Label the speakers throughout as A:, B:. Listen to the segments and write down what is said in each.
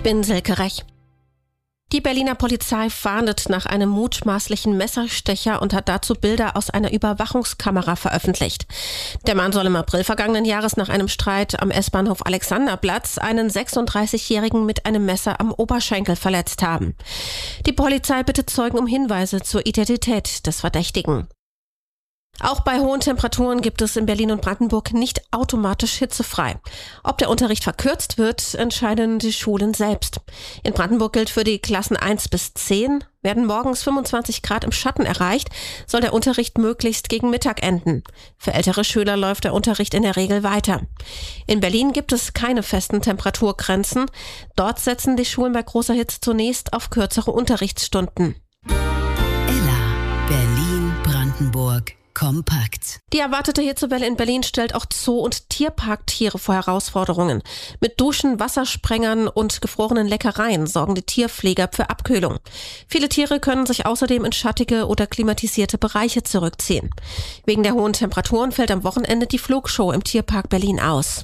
A: Ich bin Silke Rech. Die Berliner Polizei fahndet nach einem mutmaßlichen Messerstecher und hat dazu Bilder aus einer Überwachungskamera veröffentlicht. Der Mann soll im April vergangenen Jahres nach einem Streit am S-Bahnhof Alexanderplatz einen 36-Jährigen mit einem Messer am Oberschenkel verletzt haben. Die Polizei bittet Zeugen um Hinweise zur Identität des Verdächtigen. Auch bei hohen Temperaturen gibt es in Berlin und Brandenburg nicht automatisch hitzefrei. Ob der Unterricht verkürzt wird, entscheiden die Schulen selbst. In Brandenburg gilt für die Klassen 1 bis 10, werden morgens 25 Grad im Schatten erreicht, soll der Unterricht möglichst gegen Mittag enden. Für ältere Schüler läuft der Unterricht in der Regel weiter. In Berlin gibt es keine festen Temperaturgrenzen. Dort setzen die Schulen bei großer Hitze zunächst auf kürzere Unterrichtsstunden.
B: Ella, Berlin, Brandenburg. Kompakt.
A: Die erwartete Hitzewelle in Berlin stellt auch Zoo- und Tierparktiere vor Herausforderungen. Mit Duschen, Wassersprengern und gefrorenen Leckereien sorgen die Tierpfleger für Abkühlung. Viele Tiere können sich außerdem in schattige oder klimatisierte Bereiche zurückziehen. Wegen der hohen Temperaturen fällt am Wochenende die Flugshow im Tierpark Berlin aus.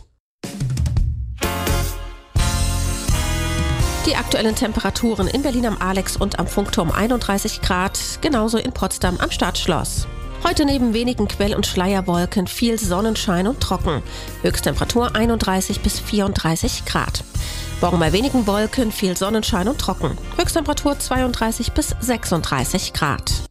A: Die aktuellen Temperaturen in Berlin am Alex und am Funkturm 31 Grad, genauso in Potsdam am Stadtschloss. Heute neben wenigen Quell- und Schleierwolken viel Sonnenschein und trocken. Höchsttemperatur 31 bis 34 Grad. Morgen bei wenigen Wolken viel Sonnenschein und trocken. Höchsttemperatur 32 bis 36 Grad.